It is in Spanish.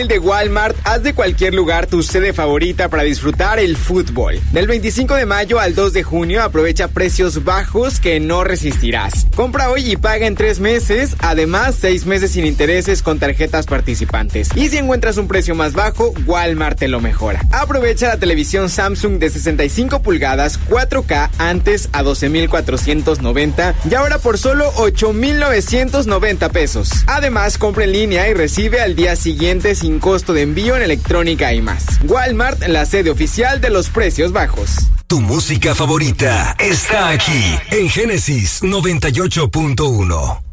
De Walmart, haz de cualquier lugar tu sede favorita para disfrutar el fútbol. Del 25 de mayo al 2 de junio aprovecha precios bajos que no resistirás. Compra hoy y paga en 3 meses, además 6 meses sin intereses con tarjetas participantes. Y si encuentras un precio más bajo, Walmart te lo mejora. Aprovecha la televisión Samsung de 65 pulgadas 4K antes a 12,490 y ahora por solo 8,990 pesos. Además, compra en línea y recibe al día siguiente sin costo de envío en electrónica y más. Walmart, la sede oficial de los precios bajos. Tu música favorita está aquí en Génesis 98.1.